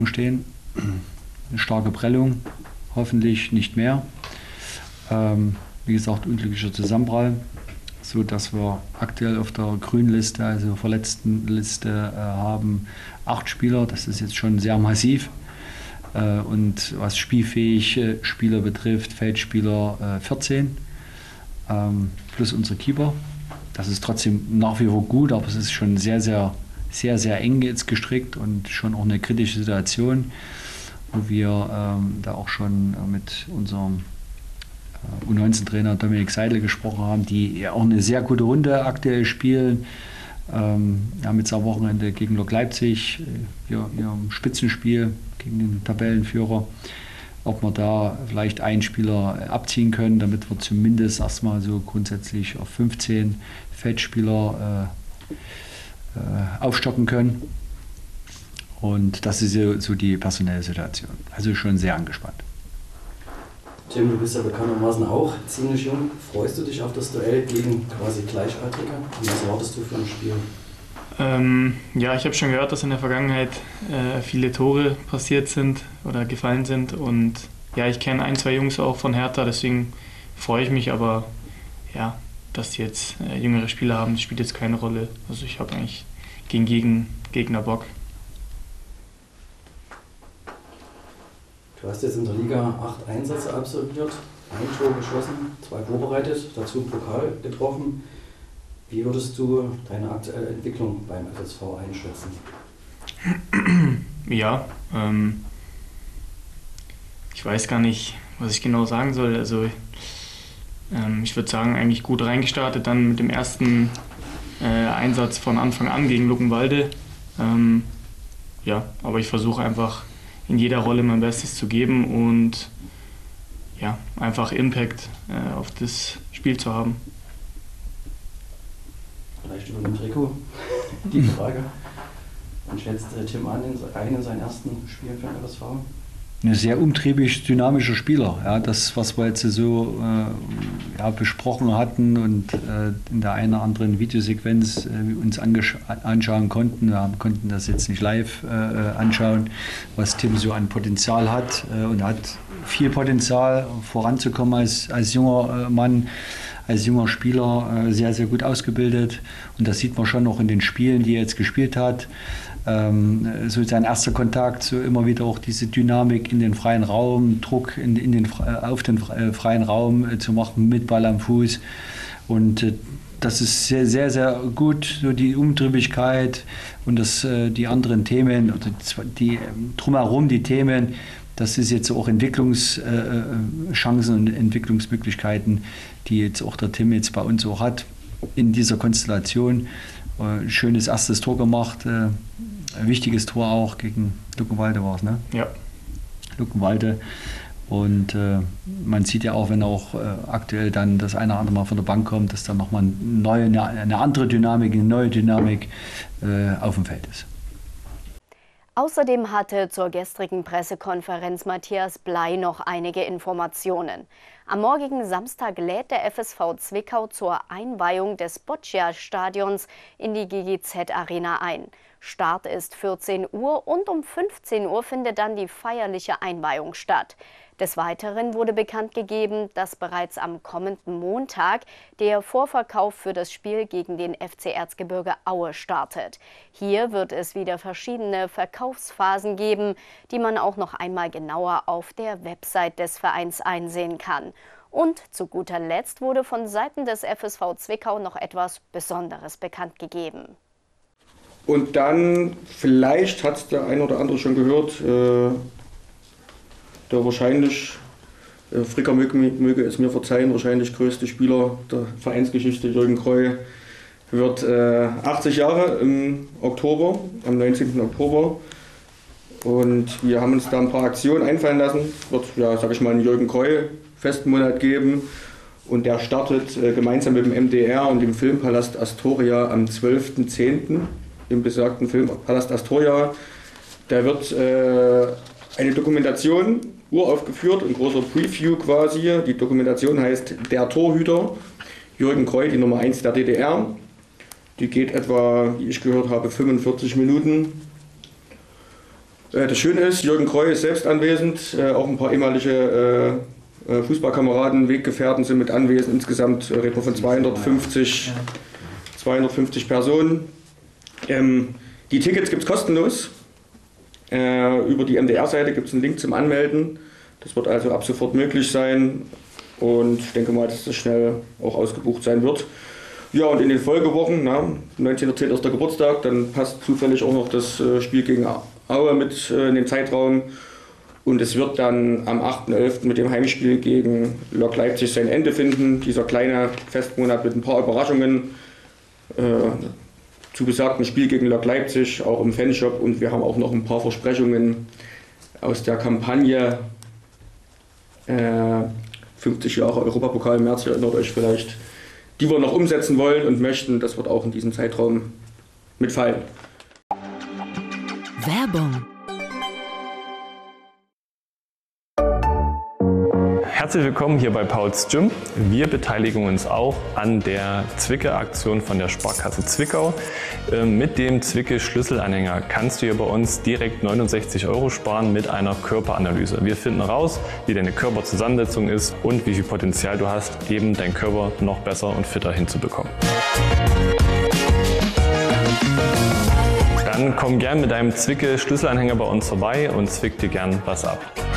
stehen. Eine starke Prellung, hoffentlich nicht mehr. Wie gesagt, unglücklicher Zusammenprall, sodass wir aktuell auf der grünen Liste, also Verletztenliste, haben 8 Spieler. Das ist jetzt schon sehr massiv. Und was spielfähige Spieler betrifft, Feldspieler 14, plus unsere Keeper. Das ist trotzdem nach wie vor gut, aber es ist schon sehr eng jetzt gestrickt und schon auch eine kritische Situation, wo wir da auch schon mit unserem U19-Trainer Dominik Seidel gesprochen haben, die auch eine sehr gute Runde aktuell spielen. Wir haben jetzt am Wochenende gegen Lok Leipzig hier im Spitzenspiel gegen den Tabellenführer, ob wir da vielleicht einen Spieler abziehen können, damit wir zumindest erstmal so grundsätzlich auf 15 Feldspieler aufstocken können. Und das ist so die personelle Situation. Also schon sehr angespannt. Tim, du bist ja bekanntermaßen auch ziemlich jung. Freust du dich auf das Duell gegen quasi Gleichaltrige? Und was erwartest du für ein Spiel? Ja, ich habe schon gehört, dass in der Vergangenheit viele Tore passiert sind oder gefallen sind. Und ja, ich kenne 1, 2 Jungs auch von Hertha, deswegen freue ich mich. Aber ja, dass die jetzt jüngere Spieler haben, das spielt jetzt keine Rolle. Also ich habe eigentlich gegen Gegner Bock. Du hast jetzt in der Liga 8 Einsätze absolviert, 1 Tor geschossen, 2 vorbereitet, dazu einen Pokal getroffen. Wie würdest du deine aktuelle Entwicklung beim FSV einschätzen? Ja, ich weiß gar nicht, was ich genau sagen soll. Also ich würde sagen, eigentlich gut reingestartet, dann mit dem ersten Einsatz von Anfang an gegen Luckenwalde. Ja, aber ich versuche einfach in jeder Rolle mein Bestes zu geben und ja, einfach Impact auf das Spiel zu haben. Vielleicht über dem Trikot die Frage. Wann schätzt Tim an in seinen ersten Spielen für den FSV? Ein sehr umtriebig, dynamischer Spieler. Ja, das, was wir jetzt so besprochen hatten und in der einen oder anderen Videosequenz uns anschauen konnten. Wir konnten das jetzt nicht live anschauen, was Tim so an Potenzial hat. Und hat viel Potenzial, voranzukommen als junger Mann, als junger Spieler, sehr gut ausgebildet. Und das sieht man schon noch in den Spielen, die er jetzt gespielt hat. So sein erster Kontakt, so immer wieder auch diese Dynamik in den freien Raum, Druck auf den freien Raum zu machen mit Ball am Fuß. Und das ist sehr gut, so die Umtriebigkeit und die anderen Themen, oder die drumherum die Themen. Das ist jetzt auch Entwicklungschancen und Entwicklungsmöglichkeiten, die jetzt auch der Tim jetzt bei uns auch hat in dieser Konstellation. Schönes erstes Tor gemacht, ein wichtiges Tor auch gegen Luckenwalde war es, ne? Ja. Luckenwalde. Und man sieht ja auch, wenn auch aktuell dann das eine oder andere Mal von der Bank kommt, dass dann nochmal eine andere Dynamik, eine neue Dynamik auf dem Feld ist. Außerdem hatte zur gestrigen Pressekonferenz Matthias Bley noch einige Informationen. Am morgigen Samstag lädt der FSV Zwickau zur Einweihung des Boccia-Stadions in die GGZ-Arena ein. Start ist 14 Uhr und um 15 Uhr findet dann die feierliche Einweihung statt. Des Weiteren wurde bekannt gegeben, dass bereits am kommenden Montag der Vorverkauf für das Spiel gegen den FC Erzgebirge Aue startet. Hier wird es wieder verschiedene Verkaufsphasen geben, die man auch noch einmal genauer auf der Website des Vereins einsehen kann. Und zu guter Letzt wurde von Seiten des FSV Zwickau noch etwas Besonderes bekannt gegeben. Und dann, vielleicht hat es der ein oder andere schon gehört, der wahrscheinlich, Fricker möge es mir verzeihen, wahrscheinlich größte Spieler der Vereinsgeschichte, Jürgen Kreu, wird 80 Jahre im Oktober, am 19. Oktober. Und wir haben uns da ein paar Aktionen einfallen lassen. Es wird, ja, sag ich mal, einen Jürgen Kreu-Festmonat geben. Und der startet gemeinsam mit dem MDR und dem Filmpalast Astoria am 12.10. im besagten Filmpalast Astoria. Da wird eine Dokumentation uraufgeführt, ein großer Preview quasi. Die Dokumentation heißt Der Torhüter, Jürgen Kreu, die Nummer 1 der DDR. Die geht etwa, wie ich gehört habe, 45 Minuten. Das Schöne ist, Jürgen Kreu ist selbst anwesend, auch ein paar ehemalige Fußballkameraden, Weggefährten sind mit anwesend, insgesamt reden wir von 250 Personen. Die Tickets gibt es kostenlos. Über die MDR-Seite gibt es einen Link zum Anmelden. Das wird also ab sofort möglich sein und ich denke mal, dass das schnell auch ausgebucht sein wird. Ja, und in den Folgewochen, 19.10. ist der Geburtstag, dann passt zufällig auch noch das Spiel gegen Aue mit in den Zeitraum. Und es wird dann am 8.11. mit dem Heimspiel gegen Lok Leipzig sein Ende finden. Dieser kleine Festmonat mit ein paar Überraschungen zu besagten Spiel gegen Lok Leipzig, auch im Fanshop. Und wir haben auch noch ein paar Versprechungen aus der Kampagne 50 Jahre Europapokal im März, ihr erinnert euch vielleicht, die wir noch umsetzen wollen und möchten. Das wird auch in diesem Zeitraum mitfallen. Werbung. Herzlich willkommen hier bei Pauls Gym. Wir beteiligen uns auch an der Zwicke-Aktion von der Sparkasse Zwickau. Mit dem Zwicke-Schlüsselanhänger kannst du hier bei uns direkt 69 € sparen mit einer Körperanalyse. Wir finden raus, wie deine Körperzusammensetzung ist und wie viel Potenzial du hast, eben deinen Körper noch besser und fitter hinzubekommen. Dann komm gern mit deinem Zwicke-Schlüsselanhänger bei uns vorbei und zwick dir gern was ab.